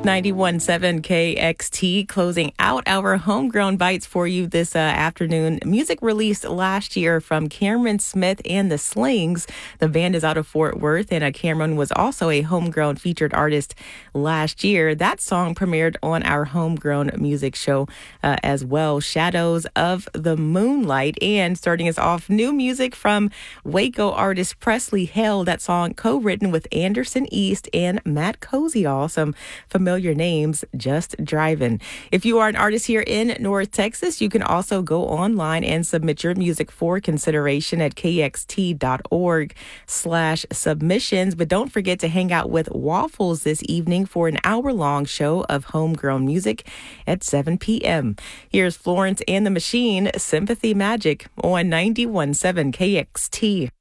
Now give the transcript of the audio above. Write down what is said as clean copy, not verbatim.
91.7 KXT closing out our homegrown bites for you this afternoon. Music released last year from Cameron Smith and the Slings. The band is out of Fort Worth, and Cameron was also a homegrown featured artist last year. That song premiered on our homegrown music show as well, Shadows of the Moonlight. And starting us off, new music from Waco artist Presley Hale. That song co-written with Anderson East and Matt Koziol. Some familiar names, Just Driving. If you are an artist here in North Texas, you can also go online and submit your music for consideration at kxt.org/submissions. But don't forget to hang out with Waffles this evening for an hour-long show of homegrown music at 7 p.m. Here's Florence and the Machine, Sympathy Magic on 91.7 KXT.